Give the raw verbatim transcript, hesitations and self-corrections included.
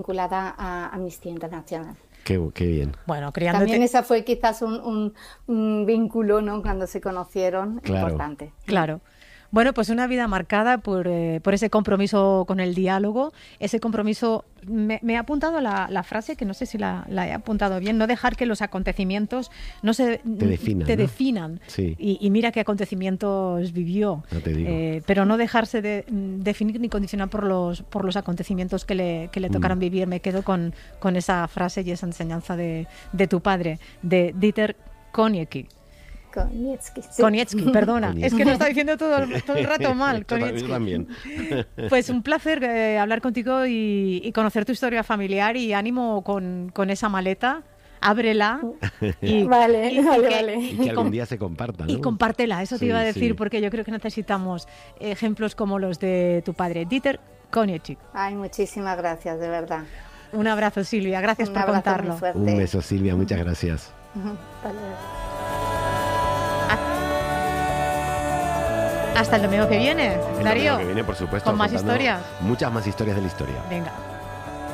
vinculada a Amnistía Internacional. Qué, qué bien. Bueno, criándote... También esa fue quizás un, un, un vínculo, ¿no? Cuando se conocieron, claro. importante. Claro. Bueno, pues una vida marcada por, eh, por ese compromiso con el diálogo, ese compromiso, me, me he apuntado la, la frase, que no sé si la, la he apuntado bien, no dejar que los acontecimientos no se, te definan. Te ¿no? definan. Sí. Y, y mira qué acontecimientos vivió, no te digo. Eh, pero no dejarse de definir ni condicionar por los, por los acontecimientos que le, que le tocaron mm. vivir. Me quedo con, con esa frase y esa enseñanza de, de tu padre, de Dieter Konieczki. Konietzki, sí. Konietzki, perdona, Konietzki. Es que lo está diciendo todo, todo el rato mal. Konietzki. También. Pues un placer eh, hablar contigo y, y conocer tu historia familiar, y ánimo con, con esa maleta. Ábrela y, vale, y, vale, y que, vale. Y que algún día se comparta, ¿no? Y compártela, eso sí, te iba a decir, sí. porque yo creo que necesitamos ejemplos como los de tu padre, Dieter Konieczki. Ay, muchísimas gracias, de verdad. Un abrazo, Silvia, gracias Un por abrazo contarlo. muy fuerte. Un beso, Silvia, muchas gracias. Hasta luego. Hasta el domingo que viene, el Darío. domingo que viene, por supuesto, con más historias. Muchas más historias de la historia. Venga.